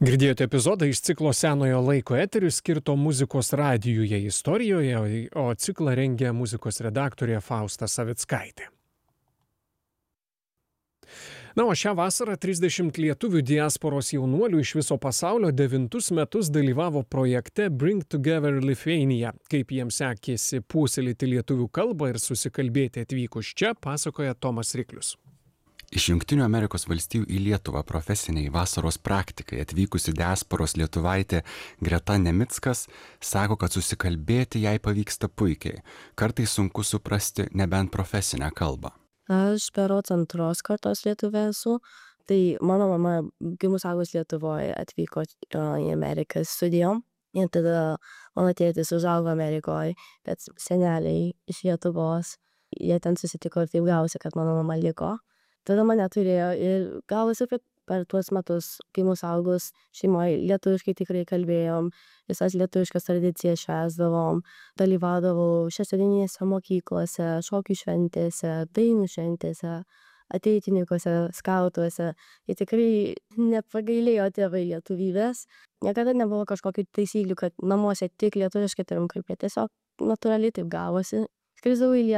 Girdėjote epizodą iš ciklo Senojo laiko eterių skirto muzikos radijuje istorijoje, o ciklą rengė muzikos redaktorė Fausta Savickaitė. Na, o šią vasarą 30 lietuvių diasporos jaunuolių iš viso pasaulio 9 metus dalyvavo projekte Bring Together Lithuania. Kaip jiems sekėsi puoselėti lietuvių kalbą ir susikalbėti atvykus čia, pasakoja Tomas Riklius. Iš Jungtinių Amerikos valstijų į Lietuvą profesiniai vasaros praktikai atvykusi diasporos lietuvaitė Greta Nemickas sako, kad susikalbėti jai pavyksta puikiai. Kartais sunku suprasti nebent profesinę kalbą. Aš berods antros kartos lietuvė esu. Tai mano mama gimus augus Lietuvoje atvyko į Ameriką studijom. Ir tada mano tėtis užaugo Amerikoje, bet seneliai iš Lietuvos. Jie ten susitiko ir taip gavosi, kad mano mama liko. Tada mane turėjo ir gavosi, kad per tuos metus, kai mūsų augus šeimoje lietuviškai tikrai kalbėjom, visas lietuviškas tradicijas švęsdavom, dalyvaudavau šeštadieninėse mokyklose, šokių šventėse, dainų šventėse, ateitininkose, skautuose. Ir tikrai nepagailėjo tėvai lietuvybės. Niekada nebuvo kažkokių taisyklių, kad namuose tik lietuviškai turim kalbėti. Tiesiog natūraliai taip gavosi. Skrisdavau į